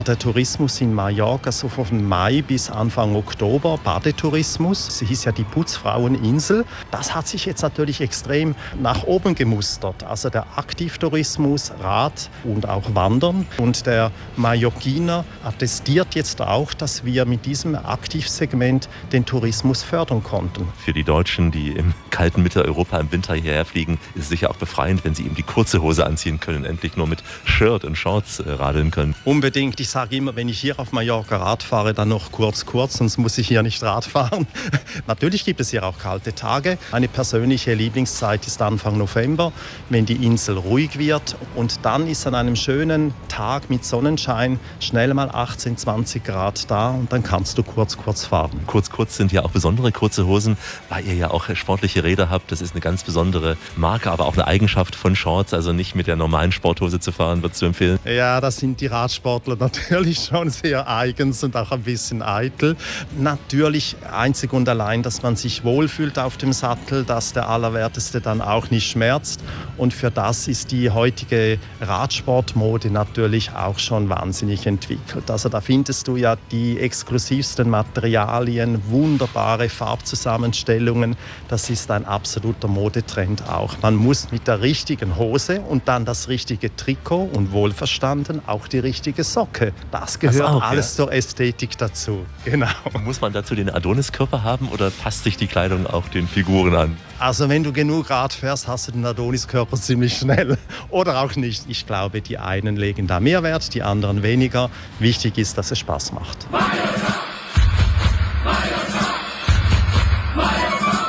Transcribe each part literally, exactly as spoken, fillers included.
Der Tourismus in Mallorca, so von Mai bis Anfang Oktober, Badetourismus. Sie hieß ja die Putzfraueninsel. Das hat sich jetzt natürlich extrem nach oben gemustert. Also der Aktivtourismus, Rad und auch Wandern. Und der Mallorquiner attestiert jetzt auch, dass wir mit diesem Aktivsegment den Tourismus fördern konnten. Für die Deutschen, die im kalten Mitteleuropa im Winter hierher fliegen, ist es sicher auch befreiend, wenn sie eben die kurze Hose anziehen können, endlich nur mit Shirt und Shorts äh, radeln können. Unbedingt. Ich sage immer, wenn ich hier auf Mallorca Rad fahre, dann noch kurz, kurz, sonst muss ich hier nicht Rad fahren. Natürlich gibt es hier auch kalte Tage. Meine persönliche Lieblingszeit ist Anfang November, wenn die Insel ruhig wird. Und dann ist an einem schönen Tag mit Sonnenschein schnell mal achtzehn, zwanzig Grad da und dann kannst du kurz, kurz fahren. Kurz, kurz sind ja auch besondere kurze Hosen, weil ihr ja auch sportliche Räder habt. Das ist eine ganz besondere Marke, aber auch eine Eigenschaft von Shorts. Also nicht mit der normalen Sporthose zu fahren, würdest du empfehlen? Ja, das sind die Radsportler natürlich. Natürlich schon sehr eigens und auch ein bisschen eitel. Natürlich einzig und allein, dass man sich wohlfühlt auf dem Sattel, dass der Allerwerteste dann auch nicht schmerzt. Und für das ist die heutige Radsportmode natürlich auch schon wahnsinnig entwickelt. Also da findest du ja die exklusivsten Materialien, wunderbare Farbzusammenstellungen. Das ist ein absoluter Modetrend auch. Man muss mit der richtigen Hose und dann das richtige Trikot und wohlverstanden auch die richtige Socke. Das gehört das auch, alles ja. zur Ästhetik dazu. Genau. Muss man dazu den Adoniskörper haben oder passt sich die Kleidung auch den Figuren an? Also wenn du genug Rad fährst, hast du den Adoniskörper ziemlich schnell. Oder auch nicht. Ich glaube, die einen legen da mehr Wert, die anderen weniger. Wichtig ist, dass es Spaß macht. Mallorca! Mallorca! Mallorca!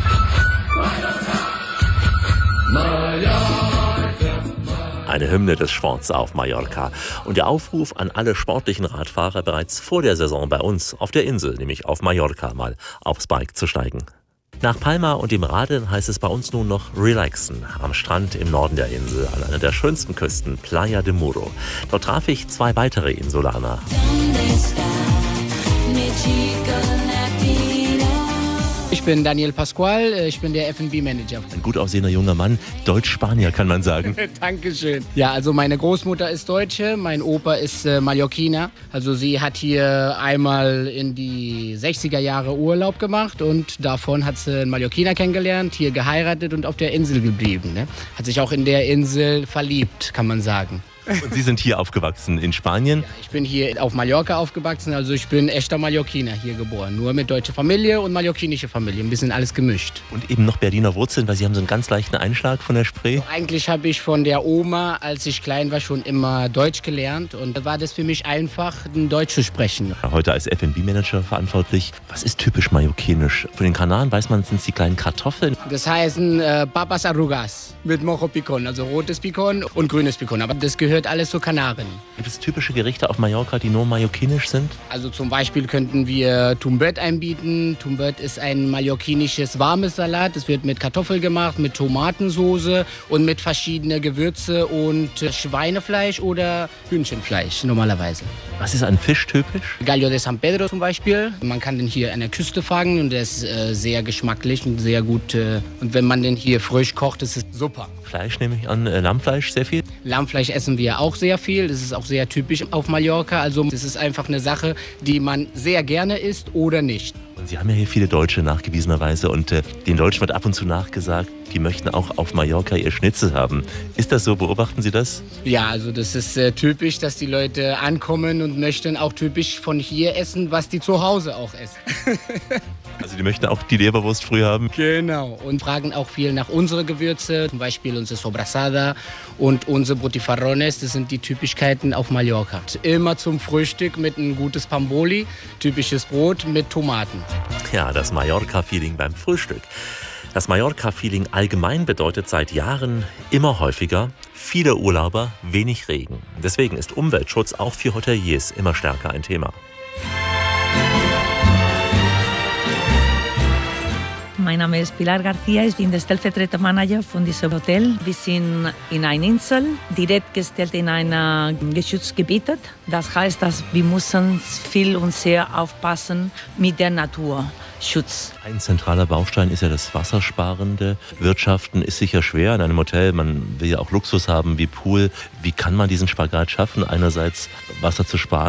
Mallorca! Mallorca! Eine Hymne des Sports auf Mallorca. Und der Aufruf an alle sportlichen Radfahrer, bereits vor der Saison bei uns auf der Insel, nämlich auf Mallorca, mal aufs Bike zu steigen. Nach Palma und dem Radeln heißt es bei uns nun noch relaxen. Am Strand im Norden der Insel, an einer der schönsten Küsten, Playa de Muro. Dort traf ich zwei weitere Insulaner. Ich bin Daniel Pascual, ich bin der F und B-Manager. Ein gut aussehender junger Mann, Deutsch-Spanier kann man sagen. Dankeschön. Ja, also meine Großmutter ist Deutsche, mein Opa ist äh, Mallorquiner. Also sie hat hier einmal in die sechziger Jahre Urlaub gemacht und davon hat sie einen Mallorquiner kennengelernt, hier geheiratet und auf der Insel geblieben. Ne? Hat sich auch in der Insel verliebt, kann man sagen. Und Sie sind hier aufgewachsen in Spanien? Ja, ich bin hier auf Mallorca aufgewachsen, also ich bin echter Mallorquiner hier geboren. Nur mit deutscher Familie und mallorquinische Familie, ein bisschen alles gemischt. Und eben noch Berliner Wurzeln, weil Sie haben so einen ganz leichten Einschlag von der Spree? Also eigentlich habe ich von der Oma, als ich klein war, schon immer Deutsch gelernt und da war das für mich einfach, Deutsch zu sprechen. Heute als F und B-Manager verantwortlich. Was ist typisch mallorquinisch? Von den Kanaren weiß man, sind es die kleinen Kartoffeln? Das heißen äh, Papas Arrugas mit Mojo Picon, also rotes Picon und grünes Picon. Aber das gehört alles zu Kanaren. Gibt es typische Gerichte auf Mallorca, die nur mallorquinisch sind? Also zum Beispiel könnten wir Tumbet einbieten. Tumbet ist ein mallorquinisches warmes Salat. Das wird mit Kartoffel gemacht, mit Tomatensoße und mit verschiedenen Gewürze und Schweinefleisch oder Hühnchenfleisch normalerweise. Was ist an Fisch typisch? Gallo de San Pedro zum Beispiel. Man kann den hier an der Küste fangen und der ist äh, sehr geschmacklich und sehr gut. Äh, und wenn man den hier frisch kocht, ist es super. Fleisch nehme ich an, äh, Lammfleisch sehr viel? Lammfleisch essen wir auch sehr viel. Das ist auch sehr typisch auf Mallorca. Also das ist einfach eine Sache, die man sehr gerne isst oder nicht. Und Sie haben ja hier viele Deutsche nachgewiesenerweise und äh, den Deutschen wird ab und zu nachgesagt, die möchten auch auf Mallorca ihr Schnitzel haben. Ist das so? Beobachten Sie das? Ja, also das ist äh, typisch, dass die Leute ankommen und möchten auch typisch von hier essen, was die zu Hause auch essen. Also die möchten auch die Leberwurst früh haben? Genau. Und fragen auch viel nach unseren Gewürze, zum Beispiel unsere Sobrasada und unsere Botifarrones. Das sind die Typischkeiten auf Mallorca. Immer zum Frühstück mit ein gutes Pamboli, typisches Brot mit Tomaten. Ja, das Mallorca-Feeling beim Frühstück. Das Mallorca-Feeling allgemein bedeutet seit Jahren immer häufiger viele Urlauber, wenig Regen. Deswegen ist Umweltschutz auch für Hoteliers immer stärker ein Thema. Mein Name ist Pilar García, ich bin der Stellvertreter-Manager von diesem Hotel. Wir sind in einer Insel, direkt gestellt in einem Geschutzgebiet. Das heißt, dass wir müssen viel und sehr aufpassen mit der Natur. Schutz. Ein zentraler Baustein ist ja das wassersparende Wirtschaften. Ist sicher schwer in einem Hotel. Man will ja auch Luxus haben wie Pool. Wie kann man diesen Spagat schaffen, einerseits Wasser zu sparen,